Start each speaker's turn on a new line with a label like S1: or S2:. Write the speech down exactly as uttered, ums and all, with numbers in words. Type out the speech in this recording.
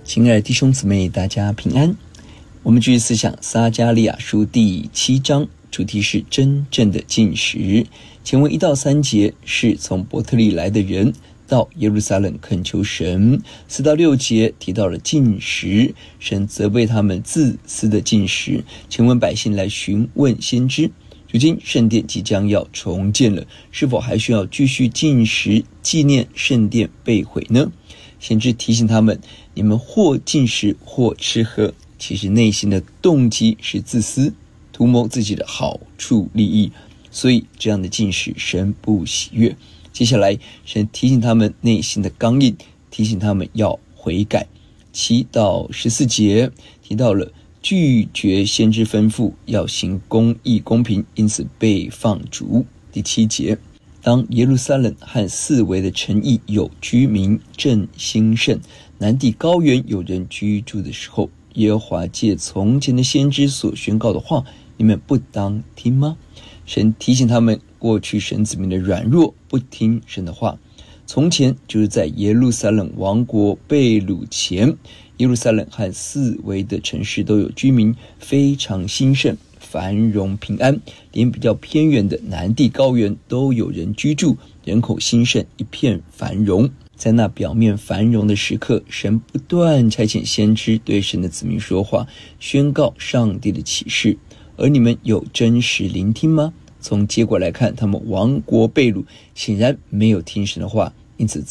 S1: 亲爱的弟兄姊妹，大家平安。我们继续思想撒迦利亚书第七章，主题是真正的禁食。前文一到三节是从伯特利来的人到耶路撒冷恳求神，四到六节提到了禁食，神责备他们自私的禁食。前文百姓来询问先知，如今圣殿即将要重建了，是否还需要继续禁食纪念圣殿被毁呢？先知提醒他们，你们或禁食或吃喝，其实内心的动机是自私，图谋自己的好处利益，所以这样的禁食神不喜悦。接下来神提醒他们内心的刚硬，提醒他们要悔改。七到十四节提到了拒绝先知吩咐，要行公义公平，因此被放逐。第七节，当耶路撒冷和四围的城邑有居民正兴盛，南地高原有人居住的时候，耶和华借从前的先知所宣告的话，你们不当听吗？神提醒他们，过去神子民的软弱，不听神的话。从前就是在耶路撒冷王国被掳前，耶路撒冷和四围的城市都有居民，非常兴盛，繁荣平安，连比较偏远的南地高原都有人居住，人口兴盛，一片繁荣。在那表面繁荣的时刻，神不断差遣先知对神的子民说话，宣告上帝的启示。而你们有真实聆听吗？从结果来看，他们亡国被掳，显然没有听神的话，因此